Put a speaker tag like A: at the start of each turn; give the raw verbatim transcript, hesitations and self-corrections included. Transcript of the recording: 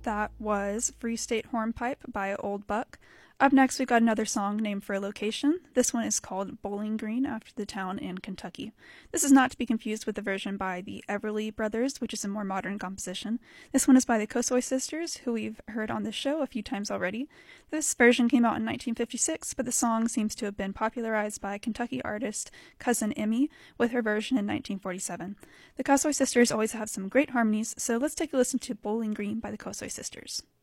A: That was Free State Hornpipe by Old Buck. Up next, we've got another song named for a location. This one is called Bowling Green, after the town in Kentucky. This is not to be confused with the version by the Everly Brothers, which is a more modern composition. This one is by the Kosoi Sisters, who we've heard on this show a few times already. This version came out in nineteen fifty-six, but the song seems to have been popularized by Kentucky artist Cousin Emmy with her version in nineteen forty-seven. The Kosoi Sisters always have some great harmonies, so let's take a listen to Bowling Green by the Kosoi Sisters.